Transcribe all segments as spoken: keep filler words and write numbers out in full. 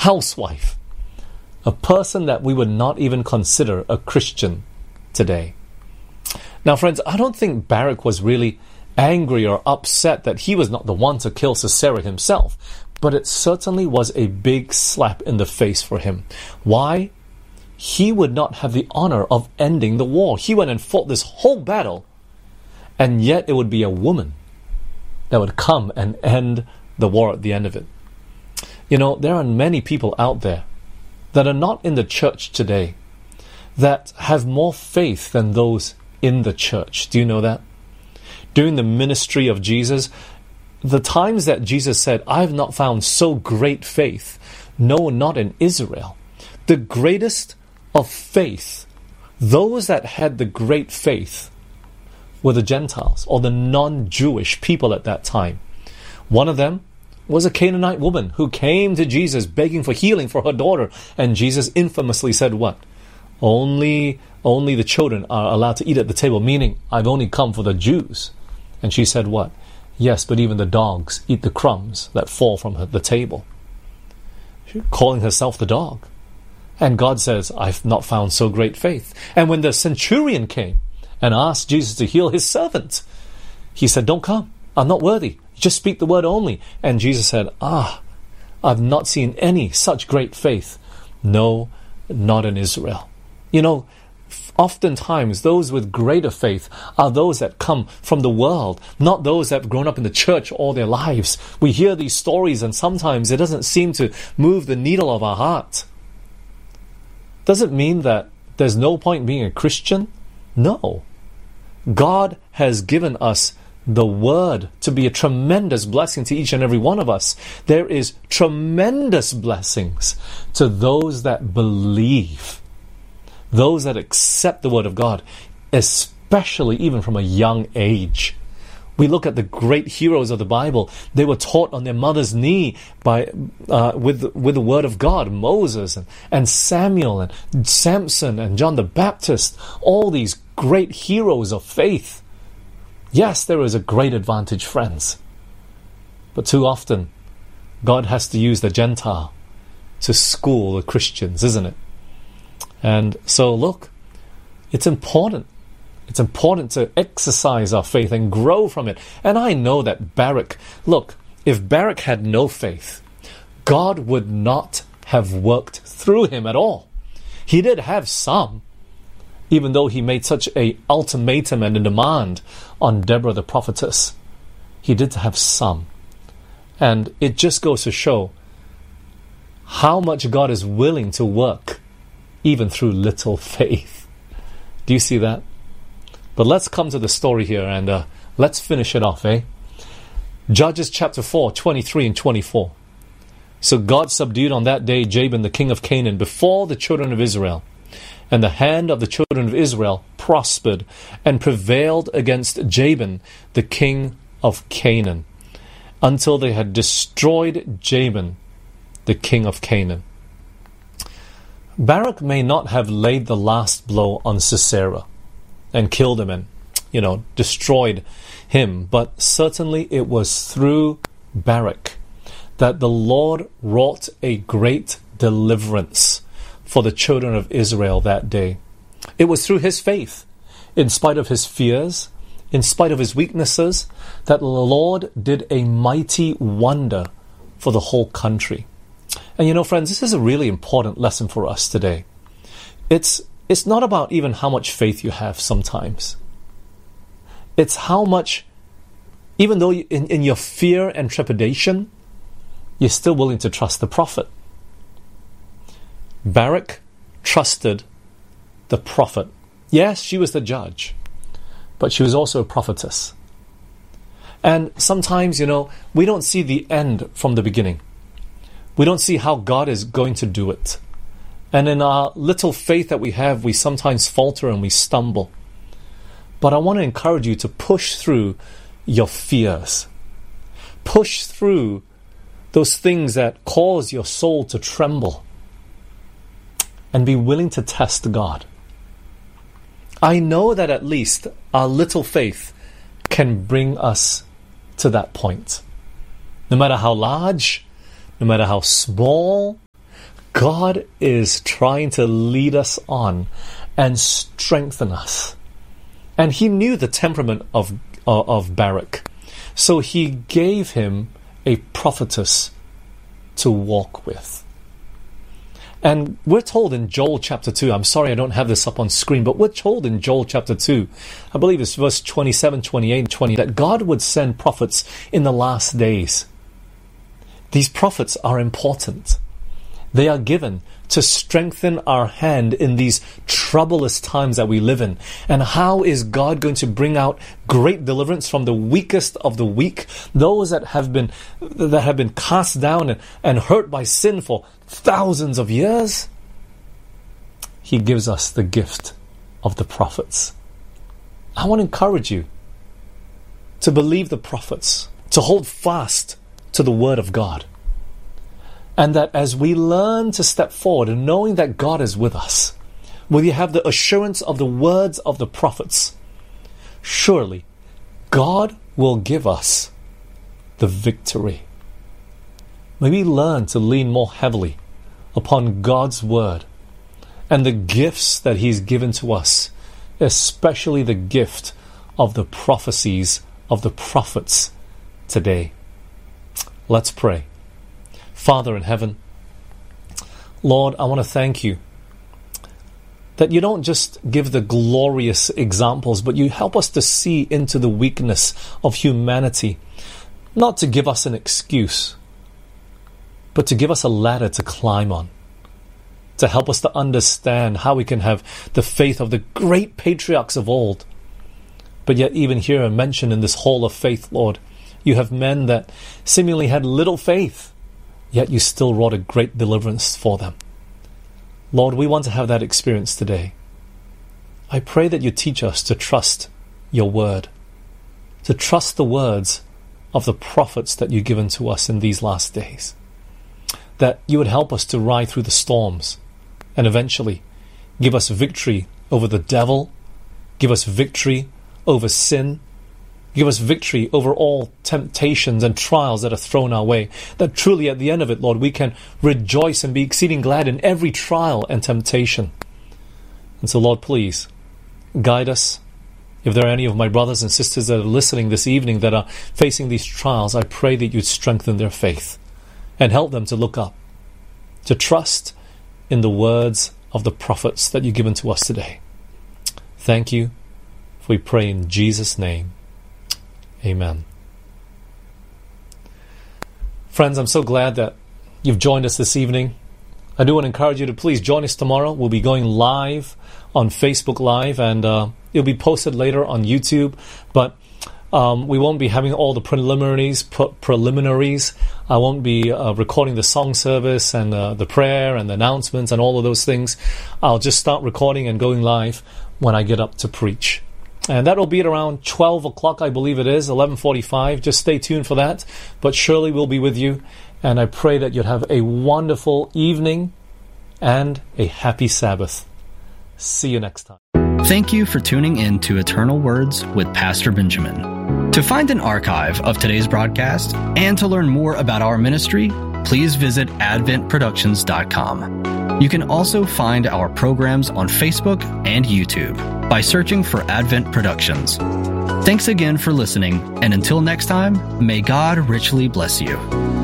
housewife, a person that we would not even consider a Christian today. Now, friends, I don't think Barak was really angry or upset that he was not the one to kill Sisera himself, but it certainly was a big slap in the face for him. Why? He would not have the honor of ending the war. He went and fought this whole battle, and yet it would be a woman that would come and end the war at the end of it. You know, there are many people out there that are not in the church today that have more faith than those in the church. Do you know that? During the ministry of Jesus, the times that Jesus said, "I have not found so great faith, no, not in Israel." The greatest of faith, those that had the great faith, were the Gentiles or the non-Jewish people at that time. One of them was a Canaanite woman who came to Jesus begging for healing for her daughter, and Jesus infamously said what? Only, only the children are allowed to eat at the table, meaning, I've only come for the Jews. And she said what? Yes, but even the dogs eat the crumbs that fall from her, the table. She's calling herself the dog. And God says, I've not found so great faith. And when the centurion came and asked Jesus to heal his servant, he said, don't come. I'm not worthy. Just speak the word only. And Jesus said, ah, I've not seen any such great faith. No, not in Israel. You know, oftentimes those with greater faith are those that come from the world, not those that have grown up in the church all their lives. We hear these stories and sometimes it doesn't seem to move the needle of our heart. Does it mean that there's no point being a Christian? No. God has given us the word to be a tremendous blessing to each and every one of us. There is tremendous blessings to those that believe, those that accept the word of God, especially even from a young age. We look at the great heroes of the Bible. They were taught on their mother's knee by uh, with with the word of God. Moses and, and Samuel and Samson and John the Baptist. All these great heroes of faith. Yes, there is a great advantage, friends. But too often, God has to use the Gentile to school the Christians, isn't it? And so, look, it's important. It's important to exercise our faith and grow from it. And I know that Barak, look, if Barak had no faith, God would not have worked through him at all. He did have some, even though he made such an ultimatum and a demand on Deborah the prophetess. He did have some. And it just goes to show how much God is willing to work, even through little faith. Do you see that? But let's come to the story here and uh, let's finish it off, eh? Judges chapter four, twenty-three and twenty-four. So God subdued on that day Jabin the king of Canaan before the children of Israel. And the hand of the children of Israel prospered and prevailed against Jabin the king of Canaan, until they had destroyed Jabin the king of Canaan. Barak may not have laid the last blow on Sisera and killed him and, you know, destroyed him, but certainly it was through Barak that the Lord wrought a great deliverance for the children of Israel that day. It was through his faith, in spite of his fears, in spite of his weaknesses, that the Lord did a mighty wonder for the whole country. And you know, friends, this is a really important lesson for us today. It's It's not about even how much faith you have sometimes. It's how much, even though you, in, in your fear and trepidation, you're still willing to trust the prophet. Barak trusted the prophet. Yes, she was the judge, but she was also a prophetess. And sometimes, you know, we don't see the end from the beginning. We don't see how God is going to do it. And in our little faith that we have, we sometimes falter and we stumble. But I want to encourage you to push through your fears. Push through those things that cause your soul to tremble. And be willing to test God. I know that at least our little faith can bring us to that point. No matter how large, no matter how small, God is trying to lead us on and strengthen us. And he knew the temperament of, uh, of Barak. So he gave him a prophetess to walk with. And we're told in Joel chapter two, I'm sorry I don't have this up on screen, but we're told in Joel chapter two, I believe it's verse twenty-seven, twenty-eight, and twenty, that God would send prophets in the last days. These prophets are important. They are given to strengthen our hand in these troublous times that we live in. And how is God going to bring out great deliverance from the weakest of the weak, those that have been that have been cast down and, and hurt by sin for thousands of years? He gives us the gift of the prophets. I want to encourage you to believe the prophets, to hold fast to the word of God. And that as we learn to step forward and knowing that God is with us, will you have the assurance of the words of the prophets? Surely God will give us the victory. May we learn to lean more heavily upon God's word and the gifts that He's given to us, especially the gift of the prophecies of the prophets today. Let's pray. Father in heaven, Lord, I want to thank you that you don't just give the glorious examples, but you help us to see into the weakness of humanity, not to give us an excuse, but to give us a ladder to climb on, to help us to understand how we can have the faith of the great patriarchs of old. But yet even here mentioned in this hall of faith, Lord, you have men that seemingly had little faith, yet you still wrought a great deliverance for them. Lord, we want to have that experience today. I pray that you teach us to trust your word, to trust the words of the prophets that you've given to us in these last days, that you would help us to ride through the storms and eventually give us victory over the devil, give us victory over sin, give us victory over all temptations and trials that are thrown our way, that truly at the end of it, Lord, we can rejoice and be exceeding glad in every trial and temptation. And so, Lord, please guide us. If there are any of my brothers and sisters that are listening this evening that are facing these trials, I pray that you'd strengthen their faith and help them to look up, to trust in the words of the prophets that you've given to us today. Thank you. We pray in Jesus' name. Amen. Friends, I'm so glad that you've joined us this evening. I do want to encourage you to please join us tomorrow. We'll be going live on Facebook Live, and uh, it'll be posted later on YouTube. But um, we won't be having all the preliminaries. Pre- preliminaries. I won't be uh, recording the song service and uh, the prayer and the announcements and all of those things. I'll just start recording and going live when I get up to preach. And that will be at around twelve o'clock, I believe it is, eleven forty-five. Just stay tuned for that. But surely we'll be with you. And I pray that you'll have a wonderful evening and a happy Sabbath. See you next time. Thank you for tuning in to Eternal Words with Pastor Benjamin. To find an archive of today's broadcast and to learn more about our ministry, please visit advent productions dot com. You can also find our programs on Facebook and YouTube by searching for Advent Productions. Thanks again for listening, and until next time, may God richly bless you.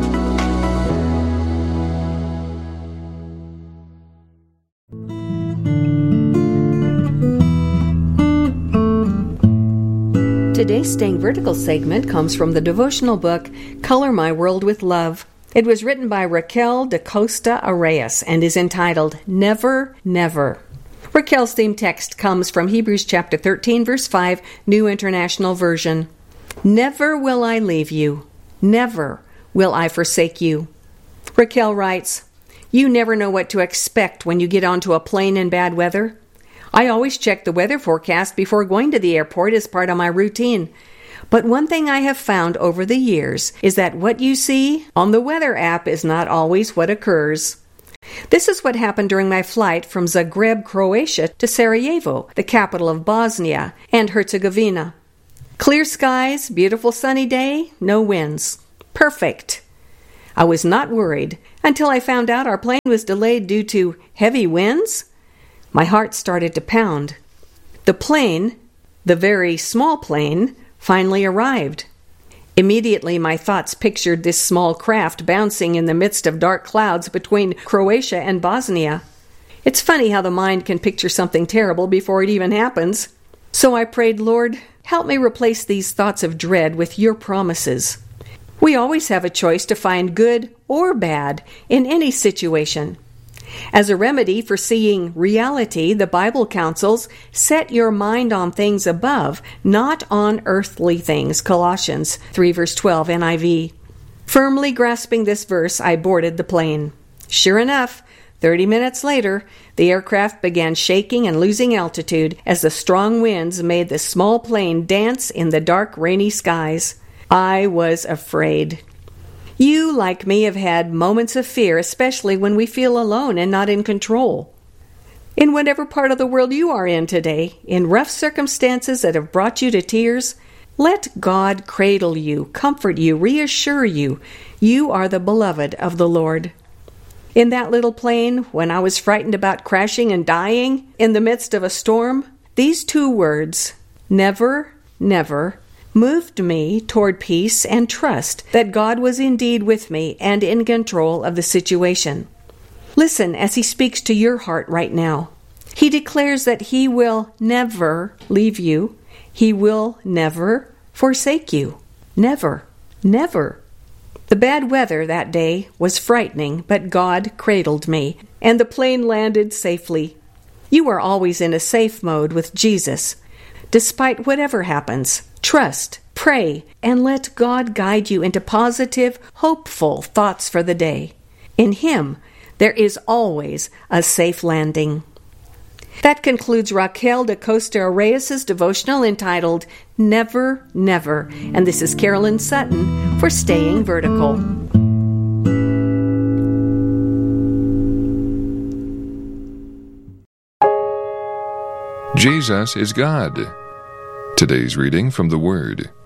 Today's Staying Vertical segment comes from the devotional book, Color My World with Love. It was written by Raquel da Costa Arias and is entitled Never, Never. Raquel's theme text comes from Hebrews chapter thirteen, verse five, New International Version. Never will I leave you. Never will I forsake you. Raquel writes, You never know what to expect when you get onto a plane in bad weather. I always check the weather forecast before going to the airport as part of my routine. But one thing I have found over the years is that what you see on the weather app is not always what occurs. This is what happened during my flight from Zagreb, Croatia to Sarajevo, the capital of Bosnia and Herzegovina. Clear skies, beautiful sunny day, no winds. Perfect. I was not worried until I found out our plane was delayed due to heavy winds. My heart started to pound. The plane, the very small plane, finally arrived. Immediately my thoughts pictured this small craft bouncing in the midst of dark clouds between Croatia and Bosnia. It's funny how the mind can picture something terrible before it even happens. So I prayed, Lord, help me replace these thoughts of dread with your promises. We always have a choice to find good or bad in any situation. As a remedy for seeing reality, the Bible counsels, set your mind on things above, not on earthly things. Colossians three verse twelve, N I V. Firmly grasping this verse, I boarded the plane. Sure enough, thirty minutes later, the aircraft began shaking and losing altitude as the strong winds made the small plane dance in the dark, rainy skies. I was afraid. You, like me, have had moments of fear, especially when we feel alone and not in control. In whatever part of the world you are in today, in rough circumstances that have brought you to tears, let God cradle you, comfort you, reassure you. You are the beloved of the Lord. In that little plane, when I was frightened about crashing and dying in the midst of a storm, these two words, never, never, moved me toward peace and trust that God was indeed with me and in control of the situation. Listen as He speaks to your heart right now. He declares that He will never leave you. He will never forsake you. Never, never. The bad weather that day was frightening, but God cradled me, and the plane landed safely. You are always in a safe mode with Jesus. Despite whatever happens, trust, pray, and let God guide you into positive, hopeful thoughts for the day. In Him, there is always a safe landing. That concludes Raquel da Costa Arrayas' devotional entitled Never, Never. And this is Carolyn Sutton for Staying Vertical. Jesus is God. Today's reading from the Word.